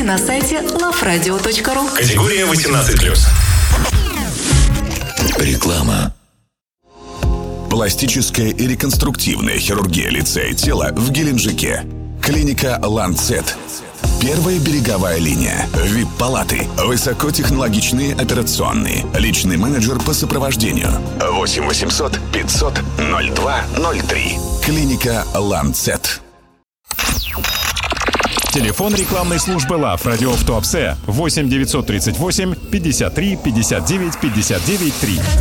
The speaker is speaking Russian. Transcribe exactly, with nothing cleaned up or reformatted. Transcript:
подробности на сайте лав радио точка ру. Категория восемнадцать плюс. Реклама. Пластическая и реконструктивная хирургия лица и тела в Геленджике. Клиника «Ланцет». Первая береговая линия. ви ай пи-палаты. Высокотехнологичные операционные. Личный менеджер по сопровождению. восемь восемьсот пятьсот ноль два ноль три. Клиника «Ланцет». Телефон рекламной службы Лав Радио в Туапсе восемь девятьсот тридцать восемь пятьдесят три пятьдесят девять пятьдесят девять три.